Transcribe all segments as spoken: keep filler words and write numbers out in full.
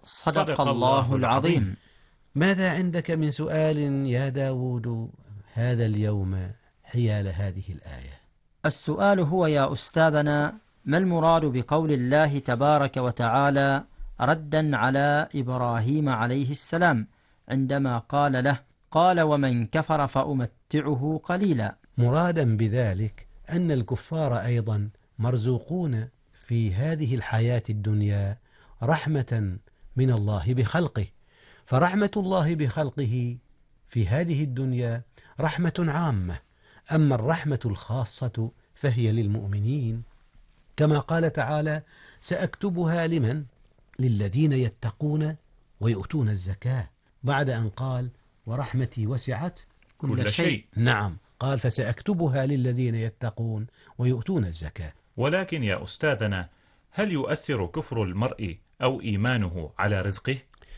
صدق الله العظيم. ماذا عندك من سؤال يا داود هذا اليوم حيال هذه الآية؟ السؤال هو يا أستاذنا: ما المراد بقول الله تبارك وتعالى ردا على إبراهيم عليه السلام عندما قال له: قال ومن كفر فأمتعه قليلا؟ مرادا بذلك أن الكفار أيضا مرزوقون في هذه الحياة الدنيا رحمة من الله بخلقه، فرحمة الله بخلقه في هذه الدنيا رحمة عامة، أما الرحمة الخاصة فهي للمؤمنين، كما قال تعالى: سأكتبها لمن؟ للذين يتقون ويؤتون الزكاة، بعد أن قال: ورحمتي وسعت كل شيء. نعم، قال: فسأكتبها للذين يتقون ويؤتون الزكاة. ولكن يا أستاذنا، هل يؤثر كفر المرء أو إيمانه على رزقه؟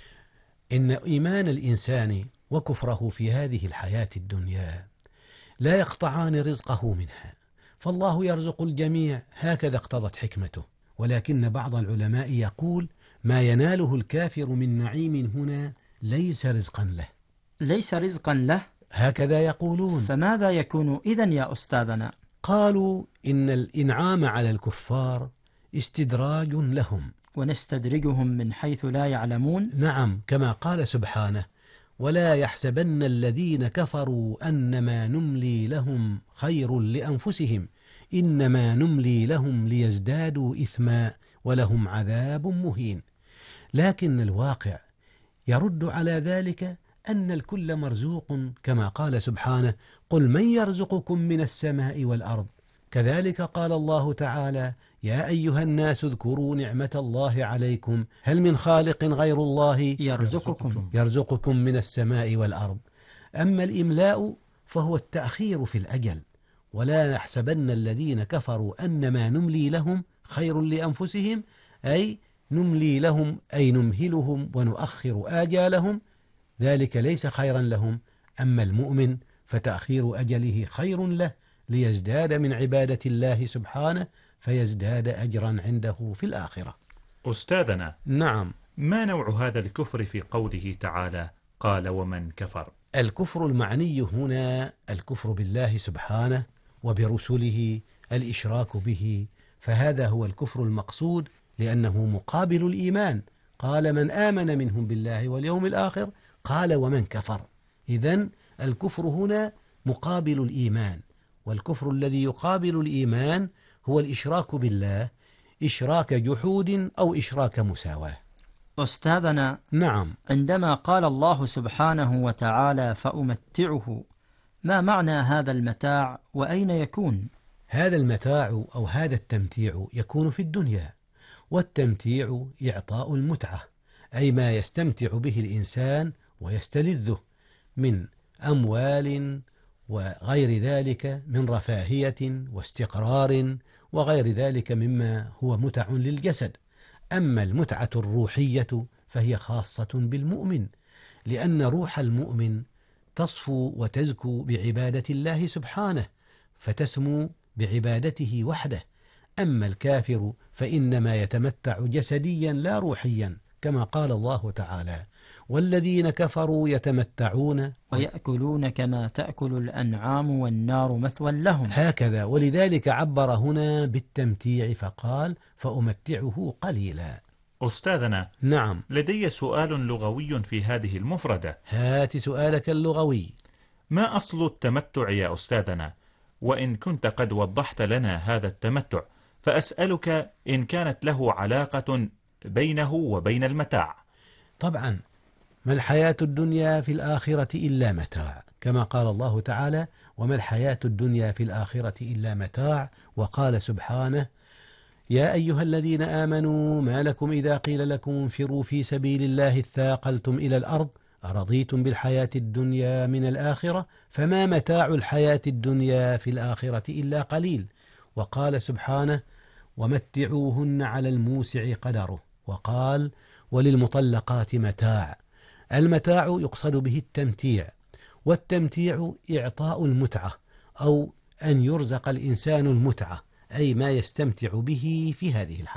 إن إيمان الإنسان وكفره في هذه الحياة الدنيا لا يقطعان رزقه منها، فالله يرزق الجميع، هكذا اقتضت حكمته. ولكن بعض العلماء يقول: ما يناله الكافر من نعيم هنا ليس رزقا له. ليس رزقا له؟ هكذا يقولون. فماذا يكون إذن يا أستاذنا؟ قالوا إن الإنعام على الكفار استدراج لهم، ونستدرجهم من حيث لا يعلمون. نعم، كما قال سبحانه: ولا يحسبن الذين كفروا أنما نملي لهم خير لأنفسهم إنما نملي لهم ليزدادوا إثما ولهم عذاب مهين. لكن الواقع يرد على ذلك أن الكل مرزوق، كما قال سبحانه: قل من يرزقكم من السماء والأرض. كذلك قال الله تعالى: يا أيها الناس اذكروا نعمة الله عليكم هل من خالق غير الله يرزقكم يرزقكم من السماء والأرض. أما الإملاء فهو التأخير في الأجل. ولا يحسبن الذين كفروا أنما نملي لهم خير لأنفسهم، أي نملي لهم أي نمهلهم ونؤخر آجالهم، ذلك ليس خيرا لهم. أما المؤمن فتأخير أجله خير له ليزداد من عبادة الله سبحانه فيزداد أجرا عنده في الآخرة. أستاذنا، نعم، ما نوع هذا الكفر في قوله تعالى قال ومن كفر؟ الكفر المعني هنا الكفر بالله سبحانه وبرسله، الإشراك به، فهذا هو الكفر المقصود، لأنه مقابل الإيمان. قال من آمن منهم بالله واليوم الآخر، قال ومن كفر. إذن الكفر هنا مقابل الإيمان، والكفر الذي يقابل الإيمان هو الإشراك بالله، إشراك جحود أو إشراك مساواة. أستاذنا، نعم، عندما قال الله سبحانه وتعالى فأمتعه، ما معنى هذا المتاع وأين يكون؟ هذا المتاع أو هذا التمتيع يكون في الدنيا، والتمتيع إعطاء المتعة، أي ما يستمتع به الإنسان ويستلذه من أموال وغير ذلك من رفاهية واستقرار وغير ذلك مما هو متع للجسد. أما المتعة الروحية فهي خاصة بالمؤمن، لأن روح المؤمن تصفو وتزكو بعبادة الله سبحانه، فتسمو بعبادته وحده. أما الكافر فإنما يتمتع جسديا لا روحيا، كما قال الله تعالى: والذين كفروا يتمتعون ويأكلون كما تأكل الأنعام والنار مثوى لهم. هكذا، ولذلك عبر هنا بالتمتيع فقال فأمتعه قليلا. أستاذنا، نعم، لدي سؤال لغوي في هذه المفردة. هات سؤالك اللغوي. ما أصل التمتع يا أستاذنا؟ وإن كنت قد وضحت لنا هذا التمتع، فأسألك إن كانت له علاقة بينه وبين المتاع. طبعا، ما الحياة الدنيا في الآخرة إلا متاع، كما قال الله تعالى: وما الحياة الدنيا في الآخرة إلا متاع. وقال سبحانه: يا أيها الذين آمنوا ما لكم إذا قيل لكم انفروا في سبيل الله اثاقلتم إلى الأرض أرضيتم بالحياة الدنيا من الآخرة فما متاع الحياة الدنيا في الآخرة إلا قليل. وقال سبحانه: ومتعوهن على الموسع قدره. وقال: وللمطلقات متاع. المتاع يقصد به التمتيع، والتمتيع إعطاء المتعة، أو أن يرزق الإنسان المتعة، أي ما يستمتع به في هذه الحياة.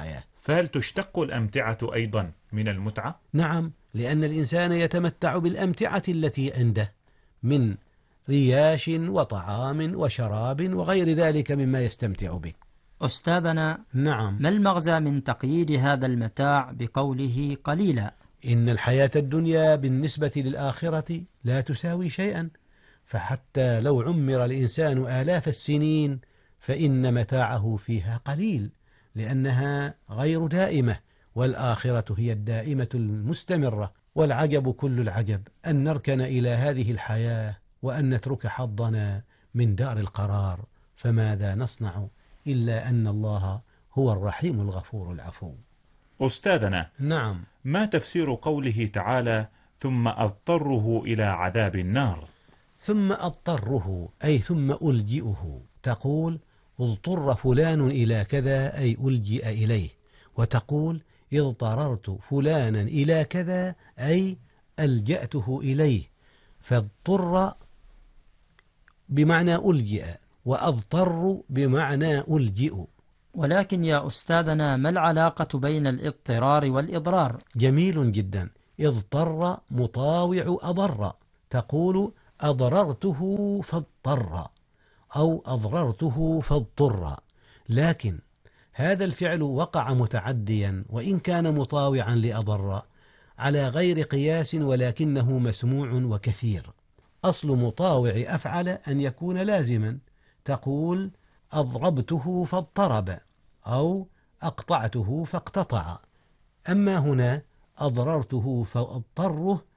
فهل تشتق الأمتعة أيضا من المتعة؟ نعم، لأن الإنسان يتمتع بالأمتعة التي عنده من رياش وطعام وشراب وغير ذلك مما يستمتع به. أستاذنا، نعم. ما المغزى من تقييد هذا المتاع بقوله قليلا؟ إن الحياة الدنيا بالنسبة للآخرة لا تساوي شيئا، فحتى لو عمر الإنسان آلاف السنين فإن متاعه فيها قليل، لأنها غير دائمة، والآخرة هي الدائمة المستمرة. والعجب كل العجب أن نركن إلى هذه الحياة وأن نترك حظنا من دار القرار، فماذا نصنع إلا أن الله هو الرحيم الغفور العفو. أستاذنا، نعم. ما تفسير قوله تعالى ثم أضطره إلى عذاب النار؟ ثم أضطره أي ثم ألجئه. تقول اضطر فلان إلى كذا أي ألجئ إليه، وتقول اضطررت فلانا إلى كذا أي ألجأته إليه. فاضطر بمعنى ألجئ، وأضطر بمعنى ألجئ. ولكن يا أستاذنا، ما العلاقة بين الاضطرار والإضرار؟ جميل جدا. اضطر مطاوع أضر، تقول أضررته فاضطر أو أضررته فاضطر، لكن هذا الفعل وقع متعديا وإن كان مطاوعا لأضر على غير قياس، ولكنه مسموع وكثير. أصل مطاوع أفعل أن يكون لازما، تقول أضربته فاضطرب أو أقطعته فاقتطع. أما هنا أضررته فاضطره